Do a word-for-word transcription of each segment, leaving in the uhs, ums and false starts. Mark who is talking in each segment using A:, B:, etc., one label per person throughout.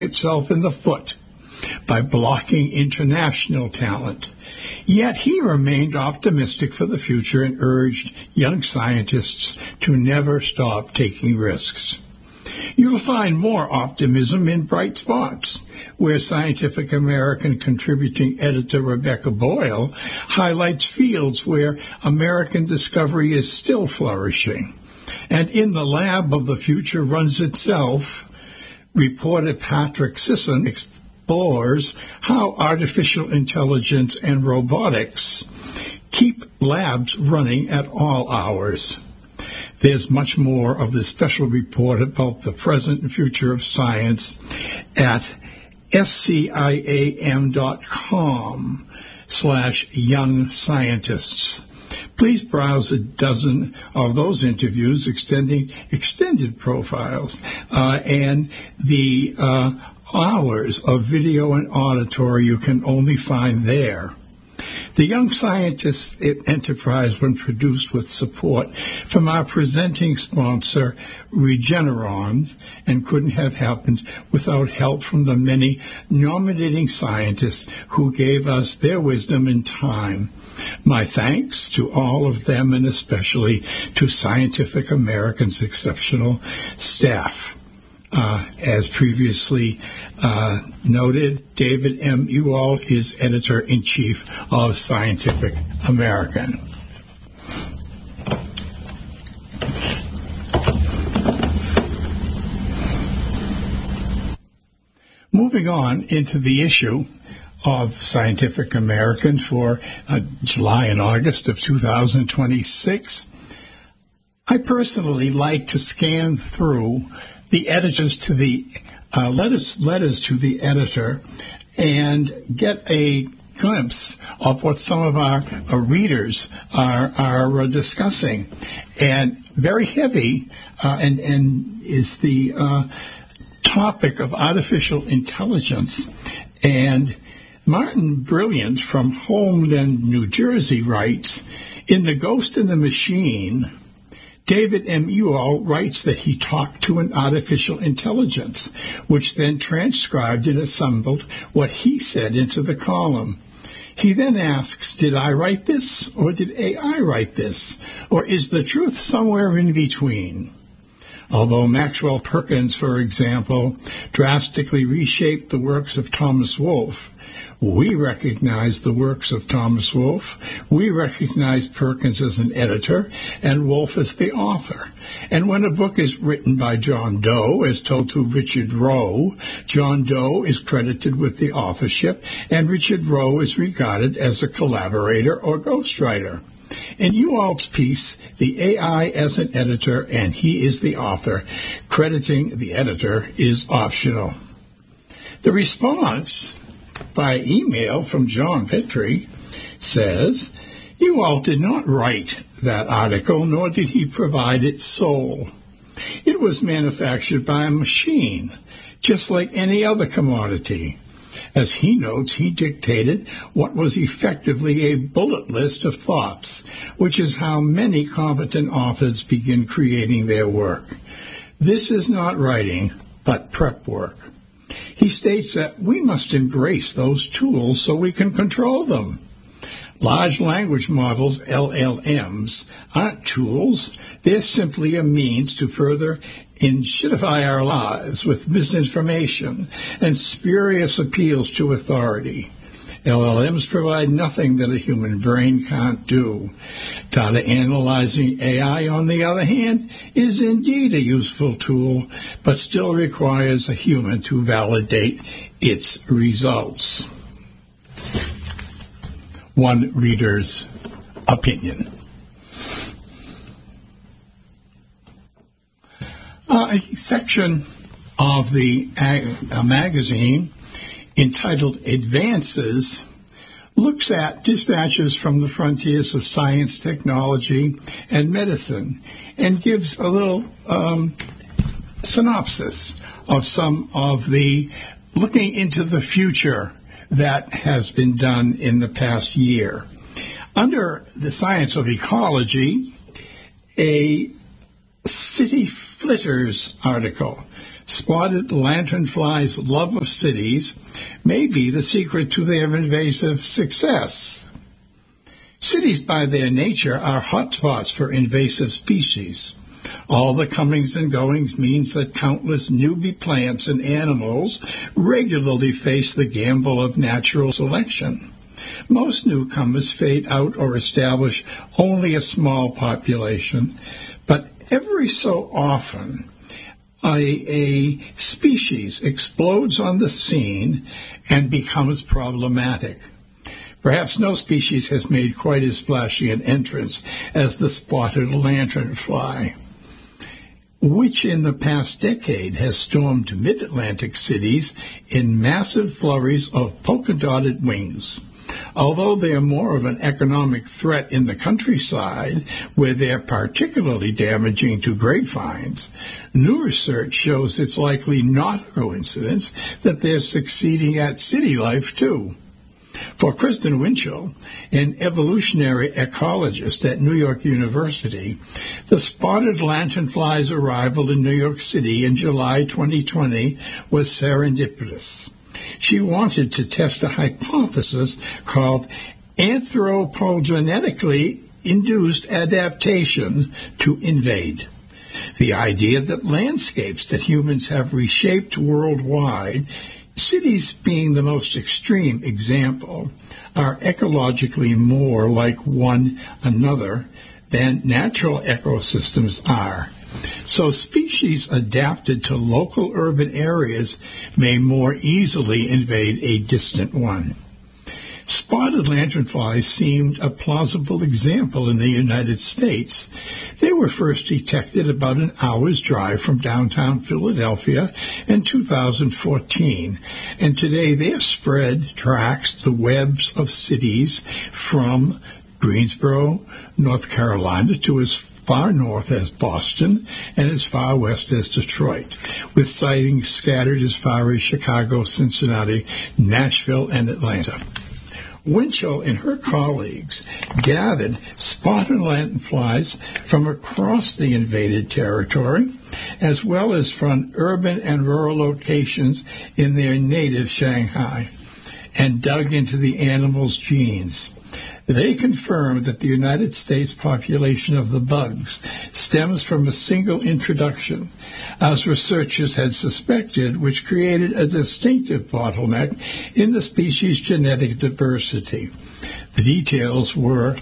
A: itself in the foot by blocking international talent. Yet he remained optimistic for the future and urged young scientists to never stop taking risks. You'll find more optimism in Bright Spots, where Scientific American contributing editor Rebecca Boyle highlights fields where American discovery is still flourishing. And In the Lab of the Future Runs Itself, reporter Patrick Sisson explores how artificial intelligence and robotics keep labs running at all hours. There's much more of this special report about the present and future of science at sciam.com slash young scientists. Please browse a dozen of those interviews, extending extended profiles, uh, and the uh, hours of video and auditory you can only find there. The Young Scientists Enterprise was produced with support from our presenting sponsor, Regeneron, and couldn't have happened without help from the many nominating scientists who gave us their wisdom and time. My thanks to all of them, and especially to Scientific American's exceptional staff. Uh, as previously uh, noted, David M. Ewald is Editor-in-Chief of Scientific American. Moving on into the issue of Scientific American for uh, July and August of two thousand twenty-six, I personally like to scan through the editors to the uh, letters, letters to the editor and get a glimpse of what some of our uh, readers are, are uh, discussing. And very heavy uh, and, and is the uh, topic of artificial intelligence. And Martin Brilliant from Holmdel, New Jersey writes, in The Ghost in the Machine, David M. Ewald writes that he talked to an artificial intelligence, which then transcribed and assembled what he said into the column. He then asks, did I write this, or did A I write this, or is the truth somewhere in between? Although Maxwell Perkins, for example, drastically reshaped the works of Thomas Wolfe, we recognize the works of Thomas Wolfe. We recognize Perkins as an editor and Wolfe as the author. And when a book is written by John Doe, as told to Richard Rowe, John Doe is credited with the authorship, and Richard Rowe is regarded as a collaborator or ghostwriter. In Ewald's piece, the A I as an editor and he is the author, crediting the editor is optional. The response by email from John Petrie says, Ewald did not write that article, nor did he provide its soul. It was manufactured by a machine, just like any other commodity. As he notes, he dictated what was effectively a bullet list of thoughts, which is how many competent authors begin creating their work. This is not writing, but prep work. He states that we must embrace those tools so we can control them. Large language models, L L Ms, aren't tools. They're simply a means to further enshittify our lives with misinformation and spurious appeals to authority. L L Ms provide nothing that a human brain can't do. Data analyzing A I, on the other hand, is indeed a useful tool, but still requires a human to validate its results. One reader's opinion. Uh, a section of the uh, magazine entitled Advances looks at dispatches from the frontiers of science, technology, and medicine, and gives a little um, synopsis of some of the looking into the future that has been done in the past year. Under the science of ecology, a City Flitters article spotted lanternflies' love of cities may be the secret to their invasive success. Cities, by their nature, are hotspots for invasive species. All the comings and goings means that countless newbie plants and animals regularly face the gamble of natural selection. Most newcomers fade out or establish only a small population, but every so often a, a species explodes on the scene and becomes problematic. Perhaps no species has made quite as splashy an entrance as the spotted lanternfly, which in the past decade has stormed mid-Atlantic cities in massive flurries of polka-dotted wings. Although they are more of an economic threat in the countryside, where they're particularly damaging to grapevines, new research shows it's likely not a coincidence that they're succeeding at city life, too. For Kristen Winchell, an evolutionary ecologist at New York University, the spotted lanternfly's arrival in New York City in July twenty twenty was serendipitous. She wanted to test a hypothesis called anthropogenetically induced adaptation to invade. The idea that landscapes that humans have reshaped worldwide, cities being the most extreme example, are ecologically more like one another than natural ecosystems are. So species adapted to local urban areas may more easily invade a distant one. Spotted lanternflies seemed a plausible example in the United States. They were first detected about an hour's drive from downtown Philadelphia in two thousand fourteen, and today their spread tracks the webs of cities from Greensboro, North Carolina, to as far north as Boston and as far west as Detroit, with sightings scattered as far as Chicago, Cincinnati, Nashville, and Atlanta. Winchell and her colleagues gathered spotted lanternflies from across the invaded territory, as well as from urban and rural locations in their native Shanghai, and dug into the animals' genes. They confirmed that the United States population of the bugs stems from a single introduction, as researchers had suspected, which created a distinctive bottleneck in the species' genetic diversity. The details were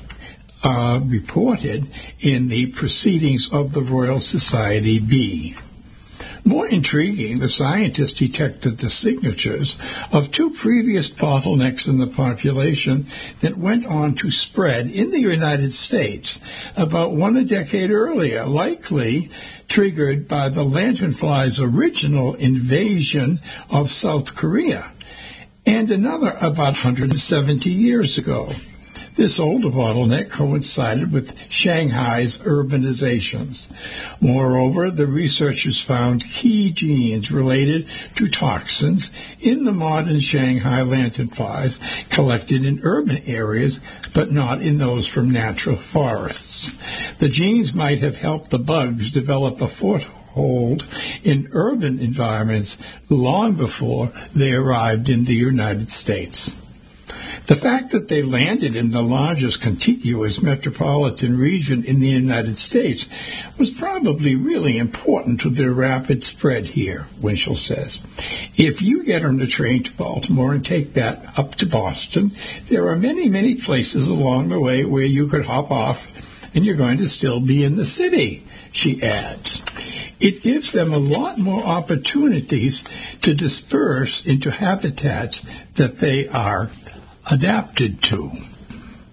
A: uh, reported in the Proceedings of the Royal Society B. More intriguing, the scientists detected the signatures of two previous bottlenecks in the population that went on to spread in the United States about one a decade earlier, likely triggered by the lanternfly's original invasion of South Korea, and another about one hundred seventy years ago. This older bottleneck coincided with Shanghai's urbanizations. Moreover, the researchers found key genes related to toxins in the modern Shanghai lanternflies collected in urban areas, but not in those from natural forests. The genes might have helped the bugs develop a foothold in urban environments long before they arrived in the United States. The fact that they landed in the largest contiguous metropolitan region in the United States was probably really important to their rapid spread here, Winchell says. If you get on a train to Baltimore and take that up to Boston, there are many, many places along the way where you could hop off and you're going to still be in the city, she adds. It gives them a lot more opportunities to disperse into habitats that they are adapted to.